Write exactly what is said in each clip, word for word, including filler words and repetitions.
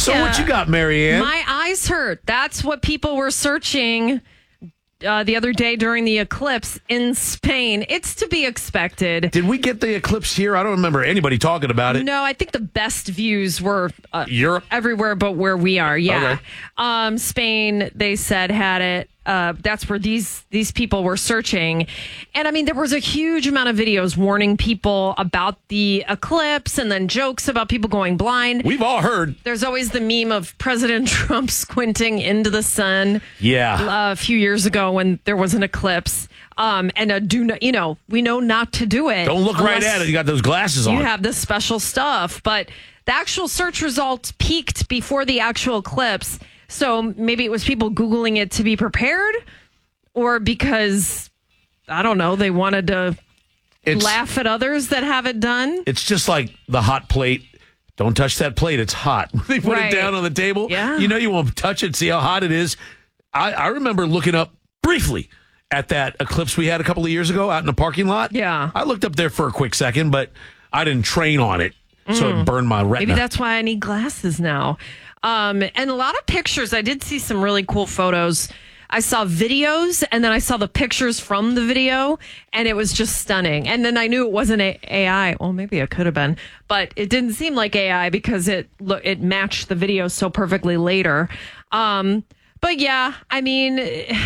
So you. what you got, Marianne? My eyes hurt. That's what people were searching uh, the other day during the eclipse in Spain. It's to be expected. Did we get the eclipse here? I don't remember anybody talking about it. No, I think the best views were uh, Europe? everywhere but where we are. Yeah. Okay. Um, Spain, they said, had it. Uh, that's where these these people were searching. And I mean, there was a huge amount of videos warning people about the eclipse and then jokes about people going blind. We've all heard. There's always the meme of President Trump squinting into the sun. Yeah. Uh, a few years ago when there was an eclipse. Um, and a do not, you know, we know not to do it. Don't look right at it. You got those glasses on. You have this special stuff. But the actual search results peaked before the actual eclipse. So maybe it was people Googling it to be prepared, or because, I don't know, they wanted to It's- laugh at others that have it done. It's just like the hot plate. Don't touch that plate. It's hot. They put Right. it down on the table. Yeah. You know you won't touch it, see how hot it is. I, I remember looking up briefly at that eclipse we had a couple of years ago out in the parking lot. Yeah. I looked up there for a quick second, but I didn't train on it, so it burned my retina. Maybe that's why I need glasses now. Um, and a lot of pictures. I did see some really cool photos. I saw videos, and then I saw the pictures from the video, and it was just stunning. And then I knew it wasn't a- AI. Well, maybe it could have been, but it didn't seem like A I because it lo- it matched the video so perfectly later. Um, but yeah, I mean,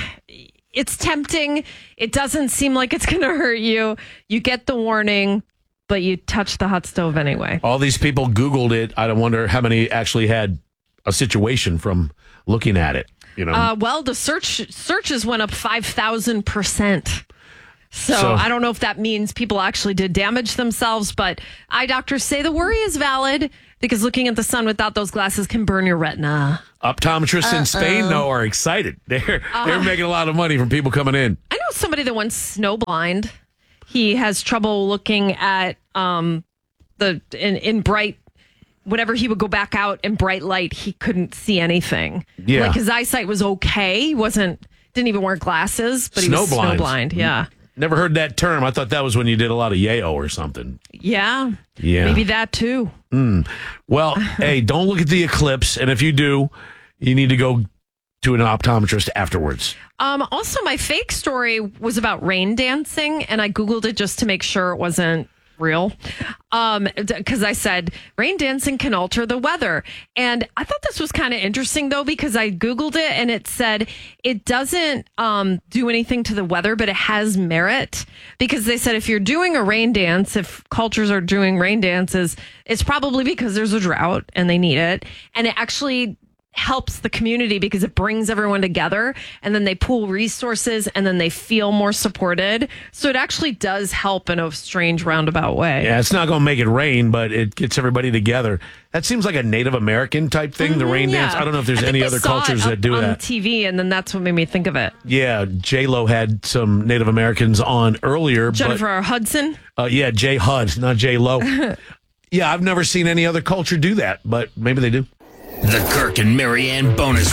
it's tempting. It doesn't seem like it's going to hurt you. You get the warning, but you touch the hot stove anyway. All these people Googled it. I don't wonder how many actually had a situation from looking at it. You know, Uh, well, the search searches went up five thousand percent. So, So- I don't know if that means people actually did damage themselves, but eye doctors say the worry is valid because looking at the sun without those glasses can burn your retina. optometrists in Spain, though, are excited. They're they're making a lot of money from people coming in. I know somebody that went snowblind. He has trouble looking at um, the in, in bright. Whenever he would go back out in bright light, he couldn't see anything. Yeah. Like his eyesight was okay. He wasn't didn't even wear glasses, but he was Snowblind. snowblind. Yeah. Never heard that term. I thought that was when you did a lot of yayo or something. Yeah. Yeah. Maybe that too. Well, hey, don't look at the eclipse. And if you do, you need to go to an optometrist afterwards. Um, also, my fake story was about rain dancing, and I Googled it just to make sure it wasn't real. Um, because I said rain dancing can alter the weather. And I thought this was kind of interesting, though, because I Googled it and it said it doesn't um, do anything to the weather, but it has merit. Because they said if you're doing a rain dance, if cultures are doing rain dances, it's probably because there's a drought and they need it. And it actually helps the community because it brings everyone together, and then they pool resources, and then they feel more supported. So it actually does help in a strange roundabout way. Yeah, it's not going to make it rain, but it gets everybody together. That seems like a Native American type thing, the rain Yeah. dance. I don't know if there's I think any they other saw cultures it that up do on that. T V, and then that's what made me think of it. Yeah, J-Lo had some Native Americans on earlier. Jennifer Hudson. But, uh, yeah, J Hud, not J-Lo. Yeah, I've never seen any other culture do that, but maybe they do. The Kirk and Marianne bonus